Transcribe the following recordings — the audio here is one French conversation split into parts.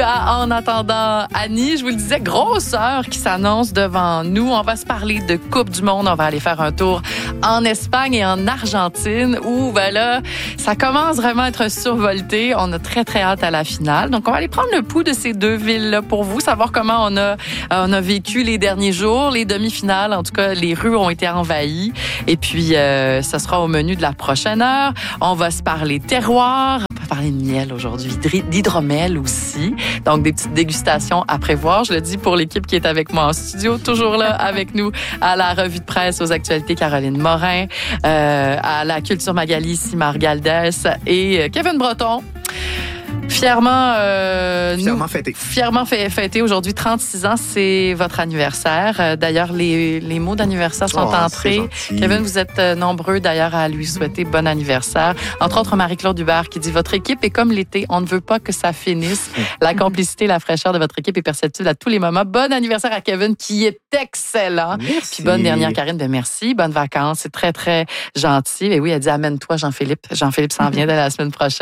à En attendant Annie. Je vous le disais, grosse heure qui s'annonce devant nous. On va se parler de Coupe du Monde. On va aller faire un tour en Espagne et en Argentine où, ben là, ça commence vraiment à être survolté. On a très, très hâte à la finale. Donc, on va aller prendre le pouls de ces deux villes-là pour vous, savoir comment on a vécu les derniers jours, les demi-finales. En tout cas, les rues ont été envahies. Et puis, ce sera au menu de la prochaine heure. On va se parler terroir. On va parler de miel aujourd'hui, d'hydromel aussi. Donc, des petites dégustations à prévoir. Je le dis pour l'équipe qui est avec moi en studio, toujours là avec nous à la revue de presse aux actualités, Caroline Morin, à la Culture Magali, Simar Galdès et Kevin Breton. Fièrement fêté aujourd'hui, 36 ans, c'est votre anniversaire. D'ailleurs, les mots d'anniversaire sont entrés. Kevin, vous êtes nombreux d'ailleurs à lui souhaiter bon anniversaire. Entre autres, Marie-Claude Hubert qui dit « Votre équipe est comme l'été, on ne veut pas que ça finisse. La complicité, la fraîcheur de votre équipe est perceptible à tous les moments. Bon anniversaire à Kevin qui est excellent. » Puis bonne dernière, Karine, ben merci. Bonnes vacances, c'est très, très gentil. Et oui, elle dit « Amène-toi, Jean-Philippe. Jean-Philippe s'en vient dès la semaine prochaine. »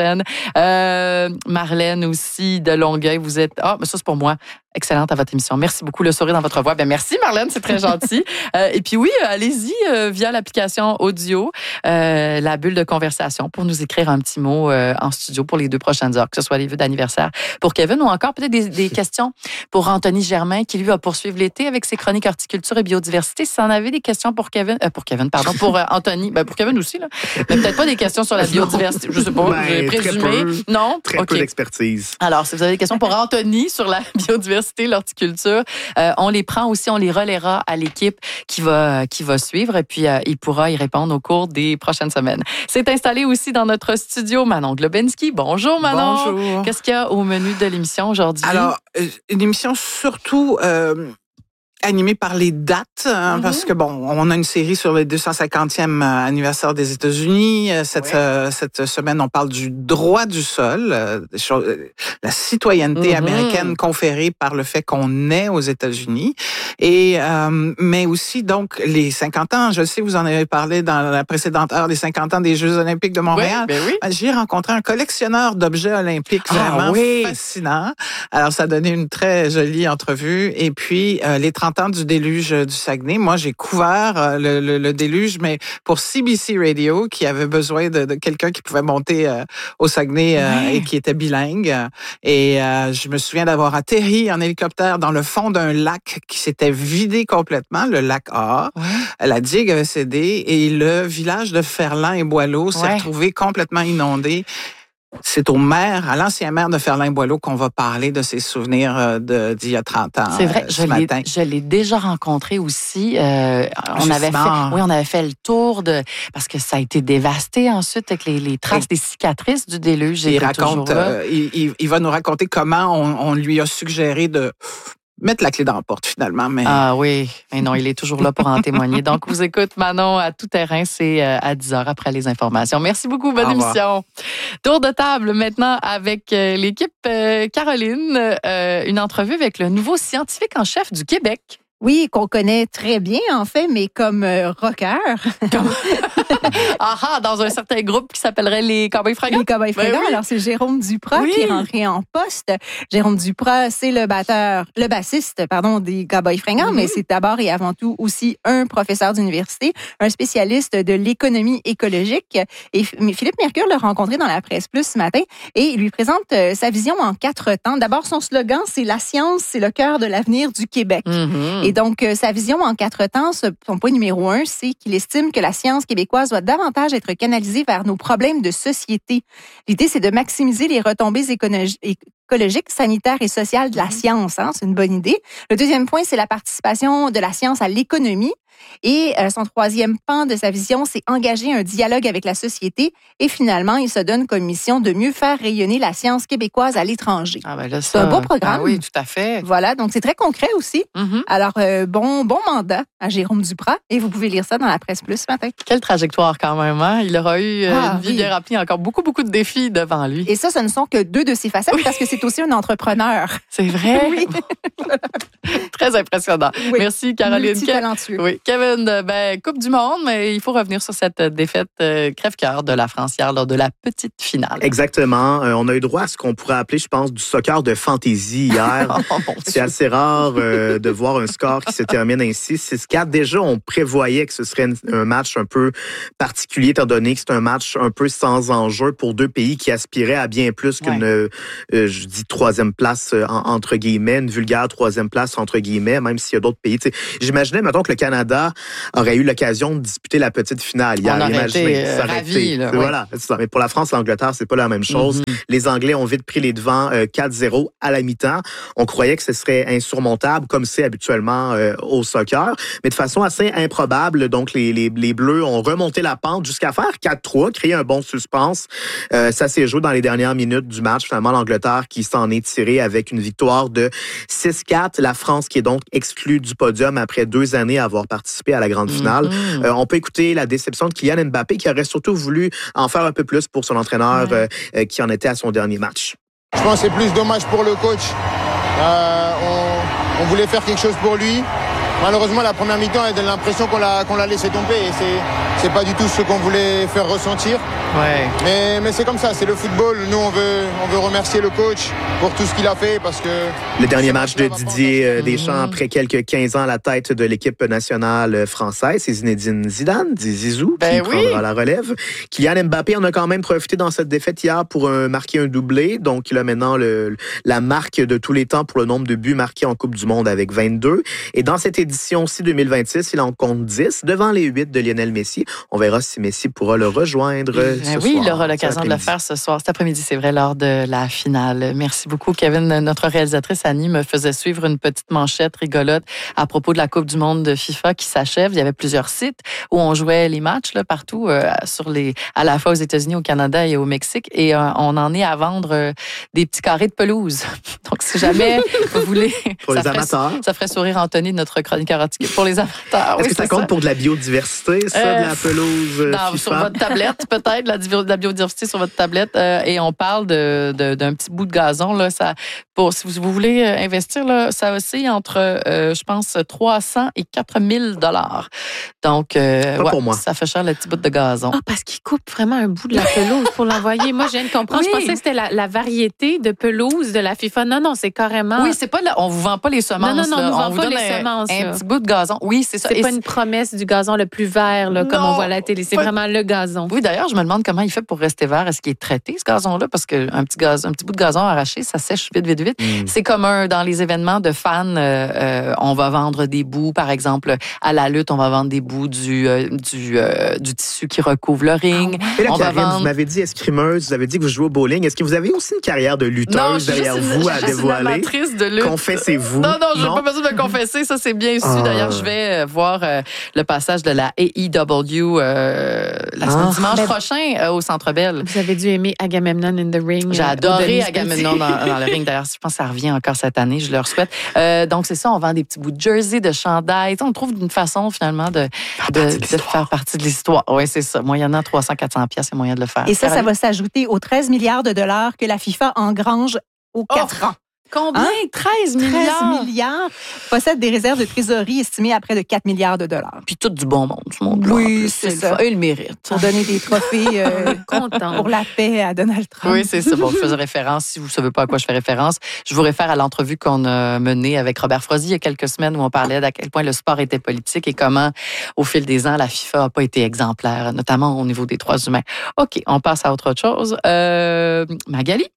Marlène aussi de Longueuil, vous êtes... Ah, mais ça, c'est pour moi. Excellente à votre émission. Merci beaucoup. Le sourire dans votre voix. Ben merci, Marlène, c'est très gentil. Et puis oui, allez-y via l'application audio, la bulle de conversation, pour nous écrire un petit mot en studio pour les 2 prochaines heures, que ce soit les vœux d'anniversaire pour Kevin ou encore peut-être des questions pour Anthony Germain, qui lui va poursuivre l'été avec ses chroniques horticulture et biodiversité. Si vous en avez des questions pour pour Anthony, ben pour Kevin aussi, là. Mais peut-être pas des questions sur la biodiversité. Je sais pas, j'ai présumé. Non? Très peu d'expertise. Alors, si vous avez des questions pour Anthony sur la biodiversité, l'horticulture, on les prend aussi, on les relaiera à l'équipe qui va suivre et puis il pourra y répondre au cours des prochaines semaines. C'est installé aussi dans notre studio Manon Globinski. Bonjour Manon. Bonjour. Qu'est-ce qu'il y a au menu de l'émission aujourd'hui? Alors, une émission surtout animée par les dates, parce que bon, on a une série sur le 250e anniversaire des États-Unis. Cette semaine, on parle du droit du sol, la citoyenneté américaine conférée par le fait qu'on est aux États-Unis, et mais aussi donc les 50 ans. Je sais, vous en avez parlé dans la précédente heure, les 50 ans des Jeux Olympiques de Montréal. Oui. J'ai rencontré un collectionneur d'objets olympiques vraiment fascinant. Alors, ça a donné une très jolie entrevue. Et puis, les 30 ans du déluge du Saguenay. Moi, j'ai couvert le déluge, mais pour CBC Radio, qui avait besoin de quelqu'un qui pouvait monter au Saguenay et qui était bilingue. Et je me souviens d'avoir atterri en hélicoptère dans le fond d'un lac qui s'était vidé complètement, le lac A. La digue avait cédé et le village de Ferland et Boileau s'est retrouvé complètement inondé. C'est à l'ancien maire de Ferland-Boileau qu'on va parler de ses souvenirs d'il y a 30 ans. C'est vrai, je l'ai déjà rencontré aussi. On avait fait le tour parce que ça a été dévasté ensuite avec les traces des cicatrices du déluge. Il va nous raconter comment on lui a suggéré de mettre la clé dans la porte, finalement. Mais... Ah oui, mais non, il est toujours là pour en témoigner. Donc, vous écoute Manon à tout terrain, c'est à 10h après les informations. Merci beaucoup, bonne émission. Tour de table maintenant avec l'équipe Caroline, une entrevue avec le nouveau scientifique en chef du Québec. Oui, qu'on connaît très bien, en fait, mais comme rocker. Dans un certain groupe qui s'appellerait les Cowboys Fringants. Les Cowboys Fringants. Oui. Alors, c'est Jérôme Duprat qui est rentré en poste. Jérôme Duprat, c'est le bassiste, des Cowboys Fringants, mais c'est d'abord et avant tout aussi un professeur d'université, un spécialiste de l'économie écologique. Et Philippe Mercure l'a rencontré dans la Presse Plus ce matin et il lui présente sa vision en 4 temps. D'abord, son slogan, c'est « La science, c'est le cœur de l'avenir du Québec ». Et donc, sa vision en 4 temps, son point numéro 1, c'est qu'il estime que la science québécoise doit davantage être canalisée vers nos problèmes de société. L'idée, c'est de maximiser les retombées écologique, sanitaire et sociale de la science. C'est une bonne idée. Le deuxième point, c'est la participation de la science à l'économie. Et son troisième pan de sa vision, c'est engager un dialogue avec la société. Et finalement, il se donne comme mission de mieux faire rayonner la science québécoise à l'étranger. C'est un beau programme. Ah oui, tout à fait. Voilà, donc c'est très concret aussi. Alors, bon mandat à Jérôme Duprat. Et vous pouvez lire ça dans la Presse Plus ce matin. Quelle trajectoire quand même, hein? Il aura eu une vie bien remplie, encore beaucoup de défis devant lui. Et ça, ce ne sont que 2 de ses facettes parce que c'est aussi un entrepreneur. C'est vrai? Oui. Très Très impressionnant. Oui. Merci, Caroline. Multi-talentueux. Oui, Kevin, Coupe du Monde, mais il faut revenir sur cette défaite crève-cœur de la France hier lors de la petite finale. Exactement. On a eu droit à ce qu'on pourrait appeler, je pense, du soccer de fantaisie hier. C'est assez rare de voir un score qui se termine ainsi. 6-4. Déjà, on prévoyait que ce serait un match un peu particulier, étant donné que c'est un match un peu sans enjeu pour deux pays qui aspiraient à bien plus qu'une, je dis troisième place entre guillemets, une vulgaire troisième place entre guillemets, même s'il y a d'autres pays. T'sais, j'imaginais, mettons, que le Canada aurait eu l'occasion de disputer la petite finale hier. On aurait été ravis. Voilà, c'est ça. Mais pour la France, l'Angleterre, c'est pas la même chose. Les Anglais ont vite pris les devants 4-0 à la mi-temps. On croyait que ce serait insurmontable, comme c'est habituellement au soccer, mais de façon assez improbable. Donc, les Bleus ont remonté la pente jusqu'à faire 4-3, créer un bon suspense. Ça s'est joué dans les dernières minutes du match. Finalement, l'Angleterre qui s'en est tirée avec une victoire de 6-4. La France qui est donc exclue du podium après 2 années à avoir participé à la grande finale. On peut écouter la déception de Kylian Mbappé qui aurait surtout voulu en faire un peu plus pour son entraîneur qui en était à son dernier match. Je pense que c'est plus dommage pour le coach. On voulait faire quelque chose pour lui. Malheureusement, la première mi-temps, elle donne l'impression qu'on l'a laissé tomber. Et c'est pas du tout ce qu'on voulait faire ressentir. Ouais. Mais c'est comme ça, c'est le football. Nous, on veut remercier le coach pour tout ce qu'il a fait parce que... Le dernier match de Didier Deschamps après quelques 15 ans à la tête de l'équipe nationale française, c'est Zinedine Zidane, dit Zizou, qui prendra la relève. Kylian Mbappé en a quand même profité dans cette défaite hier pour marquer un doublé. Donc, il a maintenant la marque de tous les temps pour le nombre de buts marqués en Coupe du Monde avec 22. Et dans cette édition-ci 2026, il en compte 10 devant les 8 de Lionel Messi. On verra si Messi pourra le rejoindre ce soir. Il aura l'occasion de le faire ce soir, cet après-midi, c'est vrai, lors de la finale. Merci beaucoup, Kevin. Notre réalisatrice Annie me faisait suivre une petite manchette rigolote à propos de la Coupe du Monde de FIFA qui s'achève. Il y avait plusieurs sites où on jouait les matchs là, partout, à la fois aux États-Unis, au Canada et au Mexique. Et on en est à vendre des petits carrés de pelouse. Donc, si jamais vous voulez... Pour les amateurs. Ça ferait sourire Anthony, notre chroniqueur article. Pour les amateurs. Est-ce que ça compte pour de la biodiversité, ça, de la pelouse FIFA? Sur votre tablette, peut-être, de la biodiversité sur votre tablette. Et on parle d'un petit bout de gazon. Là, si vous voulez investir, là, ça oscille entre, je pense, 300 et 4 000 $. Donc, pour moi. Ça fait cher le petit bout de gazon. Ah, parce qu'il coupe vraiment un bout de la pelouse pour l'envoyer. Moi, je viens de comprendre. Oui. Je pensais que c'était la variété de pelouse de la FIFA. Non, c'est carrément... Oui, c'est pas on vous vend pas les semences. Non, on vous vend vous pas donne les semences. Un petit bout de gazon. Oui, c'est ça. C'est pas une promesse du gazon le plus vert, là, comme on voit à la télé. C'est vraiment le gazon. Oui, d'ailleurs, je me demande comment il fait pour rester vert. Est-ce qu'il est traité, ce gazon-là? Parce qu'un petit bout de gazon arraché, ça sèche vite. C'est comme dans les événements de fans, on va vendre des bouts, par exemple, à la lutte, on va vendre des bouts du tissu qui recouvre le ring. Et là, Karine, vous m'avez dit escrimeuse, vous avez dit que vous jouez au bowling. Est-ce que vous avez aussi une carrière de lutteuse derrière vous à dévoiler? De lutte. Confessez-vous. Non, je n'ai pas besoin de me confesser. Ça, c'est bien su. D'ailleurs, je vais voir le passage de la AEW dimanche prochain au Centre Bell. Vous avez dû aimer Agamemnon in the Ring. J'ai adoré Agamemnon dans le ring. D'ailleurs, je pense que ça revient encore cette année. Je leur souhaite. Donc, c'est ça. On vend des petits bouts de jersey, de chandail. On trouve une façon, finalement, de faire partie de l'histoire. Oui, c'est ça. Moyennant 300-400$, il y a moyen de le faire. Et ça va s'ajouter aux 13 milliards de dollars que la FIFA engrange aux 4 ans. Combien? 13 milliards? 13 milliards. Possède des réserves de trésorerie estimées à près de 4 milliards de dollars. Puis tout du bon monde, ce monde-là. Oui, c'est ça. Ils le méritent. Pour donner des trophées pour la paix à Donald Trump. Oui, c'est ça. Bon, je faisais référence. Si vous ne savez pas à quoi je fais référence, je vous réfère à l'entrevue qu'on a menée avec Robert Frozy il y a quelques semaines où on parlait d'à quel point le sport était politique et comment, au fil des ans, la FIFA n'a pas été exemplaire, notamment au niveau des droits humains. OK, on passe à autre chose. Magali?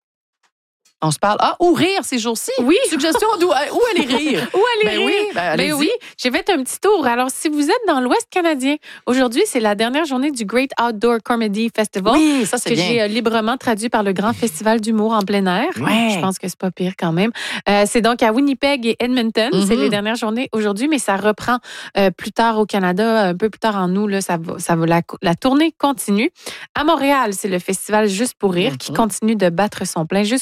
On se parle. Ou rire ces jours-ci. Oui. Suggestion où aller rire. Où aller rire? Oui, oui, j'ai fait un petit tour. Alors, si vous êtes dans l'Ouest canadien, aujourd'hui, c'est la dernière journée du Great Outdoor Comedy Festival. Oui, ça, c'est bien. Que j'ai librement traduit par le Grand Festival d'humour en plein air. Ouais. Je pense que c'est pas pire quand même. C'est donc à Winnipeg et Edmonton. C'est les dernières journées aujourd'hui, mais ça reprend plus tard au Canada, un peu plus tard en août. Là, la tournée continue. À Montréal, c'est le festival Juste pour rire qui continue de battre son plein jusqu'au 26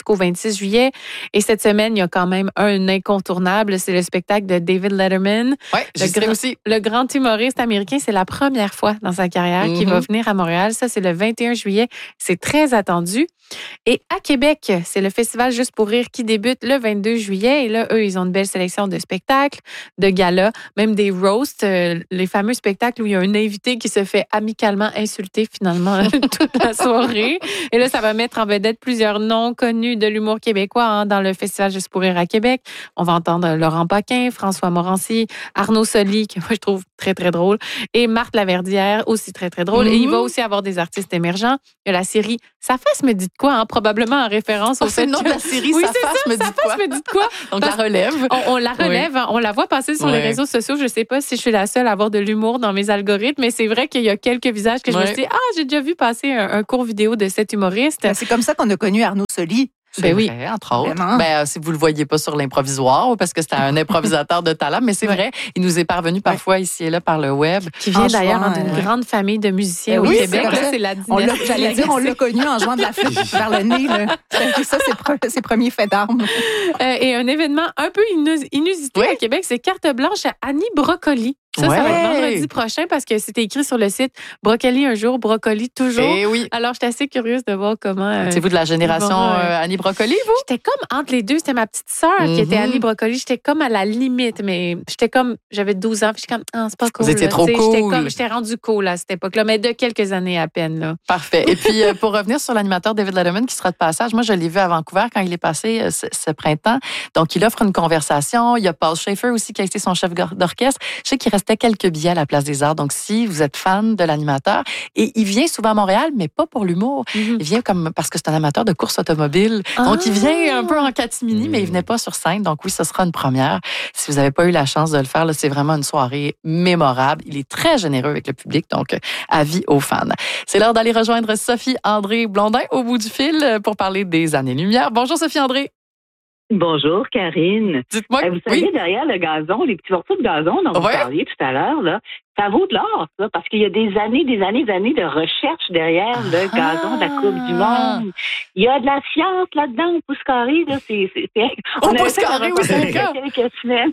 6 juillet. Et cette semaine, il y a quand même un incontournable, c'est le spectacle de David Letterman. Oui, j'y serai aussi. Le grand humoriste américain, c'est la première fois dans sa carrière qu'il va venir à Montréal. Ça, c'est le 21 juillet. C'est très attendu. Et à Québec, c'est le festival Juste pour rire qui débute le 22 juillet. Et là, eux, ils ont une belle sélection de spectacles, de galas, même des roasts, les fameux spectacles où il y a un invité qui se fait amicalement insulter finalement toute la soirée. Et là, ça va mettre en vedette plusieurs noms connus de l'humour québécois dans le festival Juste pour rire à Québec. On va entendre Laurent Paquin, François Morancy, Arnaud Soli, que moi je trouve très, très drôle, et Marthe Laverdière, aussi très, très drôle. Et il va aussi avoir des artistes émergents. Il y a la série Sa face me dit de quoi, probablement en référence au fait c'est le nom de la série, oui, Sa face me dit de quoi. Donc, la relève. On la relève, on la voit passer sur les réseaux sociaux. Je ne sais pas si je suis la seule à avoir de l'humour dans mes algorithmes, mais c'est vrai qu'il y a quelques visages que je me suis dit, j'ai déjà vu passer un court vidéo de cet humoriste. Ben, c'est comme ça qu'on a connu Arnaud Soli. C'est vrai, entre autres. Si vous le voyez pas sur l'improvisoire, parce que c'était un improvisateur de talent, mais c'est vrai, il nous est parvenu parfois ici et là par le web. Qui vient d'ailleurs d'une grande famille de musiciens au Québec. C'est la dynastie. J'allais dire, on l'a connu en jouant de la flûte vers le nez. Là. Ça, c'est ses premiers faits d'armes. Et un événement un peu inusité à Québec, c'est carte blanche à Annie Brocoli. Ça va être vendredi prochain parce que c'était écrit sur le site Brocoli un jour, Brocoli toujours. Alors, j'étais assez curieuse de voir comment... C'est vous de la génération Annie Brocoli, vous? J'étais comme entre les deux. C'était ma petite sœur qui était Annie Brocoli. J'étais comme à la limite, mais j'avais 12 ans. Puis j'étais comme, c'est pas cool. Vous étiez trop cool. J'étais rendue cool à cette époque-là, mais de quelques années à peine. Là. Parfait. Et puis, pour revenir sur l'animateur David Letterman qui sera de passage, moi, je l'ai vu à Vancouver quand il est passé ce printemps. Donc, il offre une conversation. Il y a Paul Schaefer aussi qui a été son chef d'orchestre. Je sais qu'il restait quelques billets à la Place des Arts. Donc, si vous êtes fan de l'animateur, et il vient souvent à Montréal, mais pas pour l'humour. Il vient parce que c'est un amateur de course automobile. Donc, il vient un peu en catimini, mais il venait pas sur scène. Donc, oui, ce sera une première. Si vous n'avez pas eu la chance de le faire, là, c'est vraiment une soirée mémorable. Il est très généreux avec le public, donc avis aux fans. C'est l'heure d'aller rejoindre Sophie-André Blondin au bout du fil pour parler des années-lumière. Bonjour Sophie-André. Bonjour, Karine. Dites-moi. Vous savez, derrière le gazon, les petits morceaux de gazon dont vous parliez tout à l'heure, là, ça vaut de l'or, ça, parce qu'il y a des années de recherche derrière le gazon de la Coupe du Monde. Il y a de la science là-dedans, au pouce carré, là. Au pouce carré, oui, c'est quelques semaines.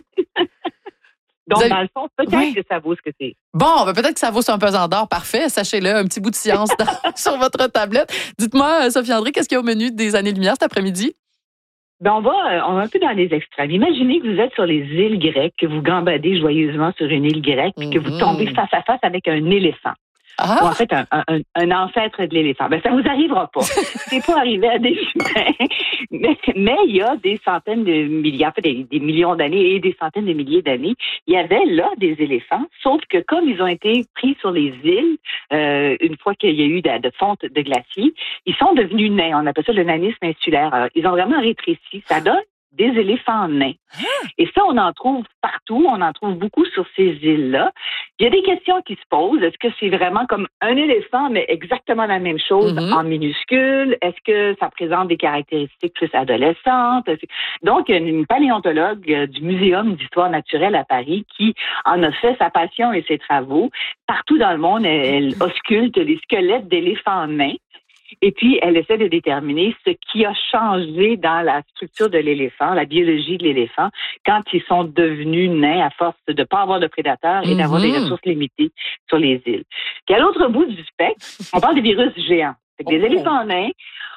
Donc, dans le fond, peut-être que ça vaut ce que c'est. Bon, peut-être que ça vaut sur un pesant d'or. Parfait, sachez-le, un petit bout de science sur votre tablette. Dites-moi, Sophie-André, qu'est-ce qu'il y a au menu des années-lumière cet après-midi? On va un peu dans les extrêmes. Imaginez que vous êtes sur les îles grecques, que vous gambadez joyeusement sur une île grecque, puis que vous tombez face à face avec un éléphant. Ou en fait, un ancêtre de l'éléphant. Ça vous arrivera pas. C'est pas arrivé à des humains. Mais il y a des centaines de milliers, en fait, des millions d'années et des centaines de milliers d'années, il y avait là des éléphants, sauf que comme ils ont été pris sur les îles, une fois qu'il y a eu de fonte de glaciers, ils sont devenus nains. On appelle ça le nanisme insulaire. Alors, ils ont vraiment rétréci. Ça donne des éléphants nains. Et ça, on en trouve partout. On en trouve beaucoup sur ces îles-là. Il y a des questions qui se posent. Est-ce que c'est vraiment comme un éléphant, mais exactement la même chose en minuscule? Est-ce que ça présente des caractéristiques plus adolescentes? Donc, il y a une paléontologue du Muséum d'histoire naturelle à Paris qui en a fait sa passion et ses travaux. Partout dans le monde, elle ausculte les squelettes d'éléphants nains. Et puis, elle essaie de déterminer ce qui a changé dans la structure de l'éléphant, la biologie de l'éléphant, quand ils sont devenus nains à force de ne pas avoir de prédateurs et d'avoir des ressources limitées sur les îles. Puis à l'autre bout du spectre, on parle des virus géants. C'est que les éléphants nains,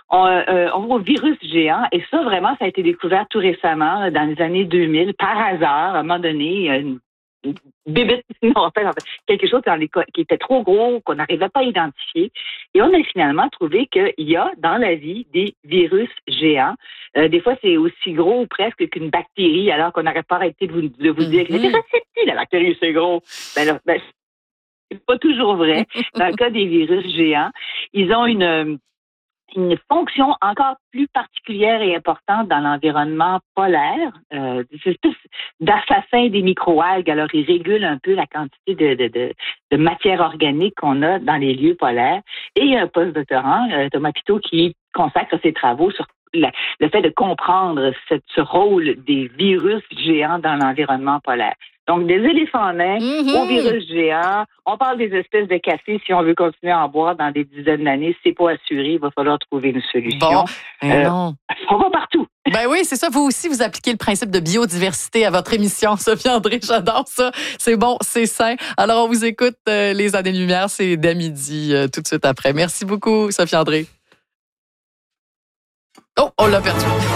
on voit virus géants, et ça, vraiment, ça a été découvert tout récemment, dans les années 2000, par hasard, à un moment donné, bébête, en fait, quelque chose qui était trop gros, qu'on n'arrivait pas à identifier. Et on a finalement trouvé qu'il y a dans la vie des virus géants. Des fois, c'est aussi gros ou presque qu'une bactérie, alors qu'on n'aurait pas arrêté de vous dire que c'est petit, la bactérie, c'est gros. C'est pas toujours vrai. Dans le cas des virus géants, ils ont une fonction encore plus particulière et importante dans l'environnement polaire, des espèces d'assassins des microalgues. Alors, ils régulent un peu la quantité de matière organique qu'on a dans les lieux polaires. Et il y a un postdoctorant, Thomas Pitot, qui consacre ses travaux sur le fait de comprendre ce rôle des virus géants dans l'environnement polaire. Donc, des éléphants nains aux virus géants. On parle des espèces de café. Si on veut continuer à en boire dans des dizaines d'années, c'est pas assuré. Il va falloir trouver une solution. Bon, non. On va partout. Ben oui, c'est ça. Vous aussi, vous appliquez le principe de biodiversité à votre émission, Sophie André. J'adore ça. C'est bon, c'est sain. Alors, on vous écoute les années-lumière. C'est dès midi, tout de suite après. Merci beaucoup, Sophie André. Oh, on l'a perdu.